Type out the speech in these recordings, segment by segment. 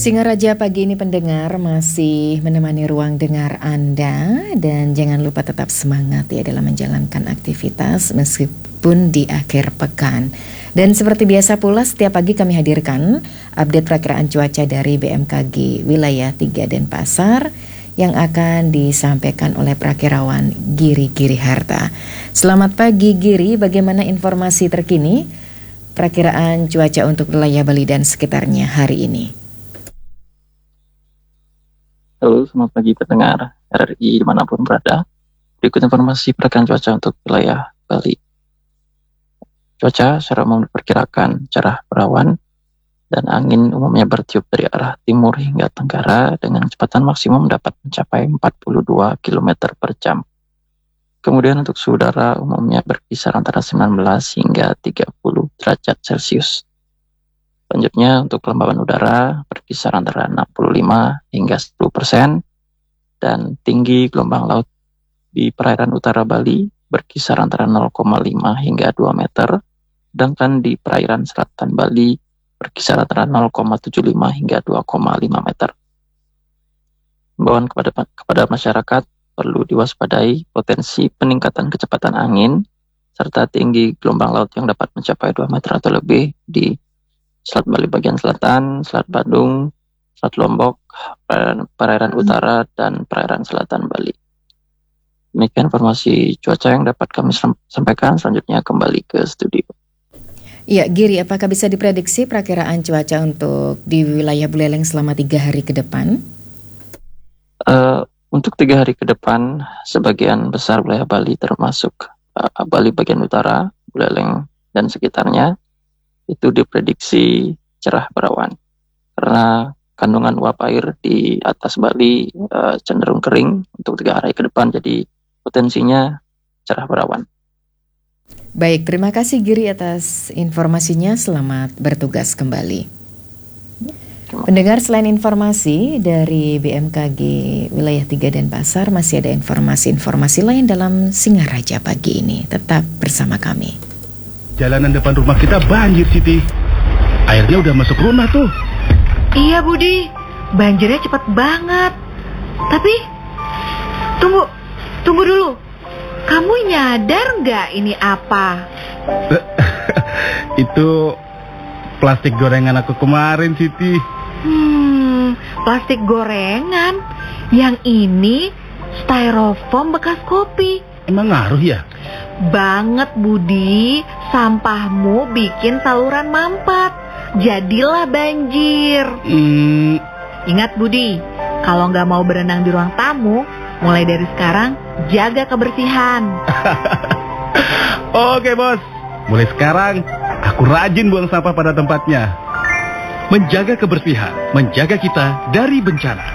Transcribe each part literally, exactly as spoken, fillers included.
Singaraja pagi ini pendengar masih menemani ruang dengar Anda, dan jangan lupa tetap semangat ya dalam menjalankan aktivitas meskipun di akhir pekan. Dan seperti biasa pula setiap pagi kami hadirkan update perakiraan cuaca dari B M K G wilayah tiga Denpasar yang akan disampaikan oleh perakirawan Giri Giriharta. Selamat pagi Giri, bagaimana informasi terkini perakiraan cuaca untuk wilayah Bali dan sekitarnya hari ini? Halo, selamat pagi pendengar R R I dimanapun berada. Berikut informasi perakiraan cuaca untuk wilayah Bali. Cuaca secara umum diperkirakan cerah berawan dan angin umumnya bertiup dari arah timur hingga tenggara dengan kecepatan maksimum dapat mencapai empat puluh dua kilometer per jam. Kemudian untuk suhu udara umumnya berkisar antara sembilan belas hingga tiga puluh derajat Celcius. Selanjutnya untuk kelembaban udara berkisar antara enam puluh lima hingga sepuluh persen dan tinggi gelombang laut di perairan utara Bali berkisar antara nol koma lima hingga dua meter, sedangkan di perairan selatan Bali berkisar antara nol koma tujuh lima hingga dua koma lima meter. Himbauan kepada kepada masyarakat perlu diwaspadai potensi peningkatan kecepatan angin serta tinggi gelombang laut yang dapat mencapai dua meter atau lebih di Selat Bali bagian selatan, Selat Badung, Selat Lombok, perairan, perairan utara, dan perairan selatan Bali. Demikian informasi cuaca yang dapat kami sampaikan. Selanjutnya kembali ke studio. Ya, Giri, apakah bisa diprediksi perakiraan cuaca untuk di wilayah Buleleng selama tiga hari ke depan? Uh, untuk tiga hari ke depan, sebagian besar wilayah Bali termasuk uh, Bali bagian utara, Buleleng, dan sekitarnya, itu diprediksi cerah berawan karena kandungan uap air di atas Bali uh, cenderung kering untuk tiga hari ke depan, jadi potensinya cerah berawan. Baik, terima kasih Giri atas informasinya, selamat bertugas kembali. Pendengar, selain informasi dari B M K G wilayah tiga Denpasar, masih ada informasi-informasi lain dalam Singaraja pagi ini. Tetap bersama kami. Jalanan depan rumah kita banjir, Siti. Airnya udah masuk rumah tuh. Iya, Budi. Banjirnya cepat banget. Tapi, tunggu, tunggu dulu. Kamu nyadar nggak ini apa? Itu plastik gorengan aku kemarin, Siti. Hmm, plastik gorengan. Yang ini styrofoam bekas kopi. Emang ngaruh ya? Banget, Budi. Sampahmu bikin saluran mampet. Jadilah banjir. Hmm. Ingat, Budi, kalau nggak mau berenang di ruang tamu, mulai dari sekarang jaga kebersihan. Oke, Bos. Mulai sekarang aku rajin buang sampah pada tempatnya. Menjaga kebersihan, menjaga kita dari bencana.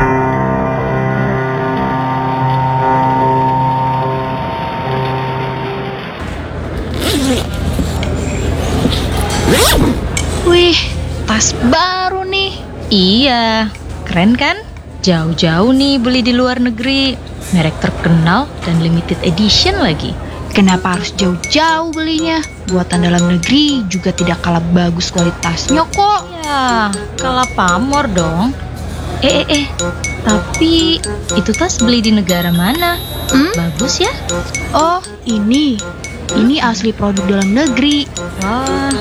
Wih, tas baru nih. Iya, keren kan? Jauh-jauh nih beli di luar negeri. Merek terkenal dan limited edition lagi. Kenapa harus jauh-jauh belinya? Buatan dalam negeri juga tidak kalah bagus kualitasnya kok. Ya, kalah pamor dong. Eh, eh, eh. Tapi itu tas beli di negara mana? Hmm? Bagus ya? Oh, ini. Ini asli produk dalam negeri. Wah.